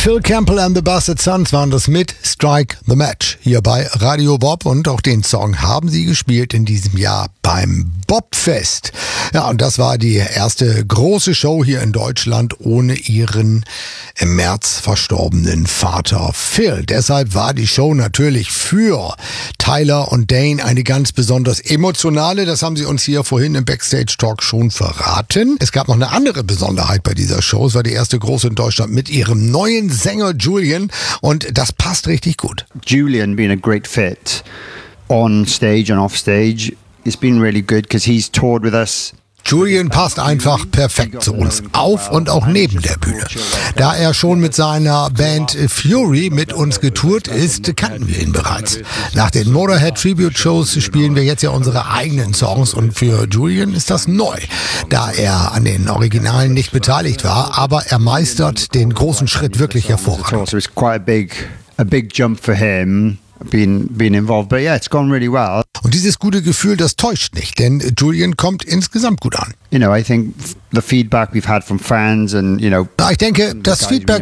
Phil Campbell and the Bastard Sons waren das mit Strike the Match hier bei Radio Bob, und auch den Song haben sie gespielt in diesem Jahr beim Bobfest. Ja, und das war die erste große Show hier in Deutschland ohne ihren im März verstorbenen Vater Phil. Deshalb war die Show natürlich für Tyler und Dane eine ganz besonders emotionale. Das haben sie uns hier vorhin im Backstage Talk schon verraten. Es gab noch eine andere Besonderheit bei dieser Show. Es war die erste große in Deutschland mit ihrem neuen Sänger Julian, und das passt richtig gut. Julian being a great fit on stage and off stage. It's been really good because he's toured with us. Julian passt einfach perfekt zu uns, auf und auch neben der Bühne. Da er schon mit seiner Band Fury mit uns getourt ist, kannten wir ihn bereits. Nach den Motorhead Tribute Shows spielen wir jetzt ja unsere eigenen Songs, und für Julian ist das neu, da er an den Originalen nicht beteiligt war, aber er meistert den großen Schritt wirklich hervorragend. So it's quite a big jump for him. Being involved, but yeah, it's gone really well. Und dieses gute Gefühl, das täuscht nicht, denn Julian kommt insgesamt gut an. You know, I think the feedback we've had from fans and, you know, Ich denke, das Feedback,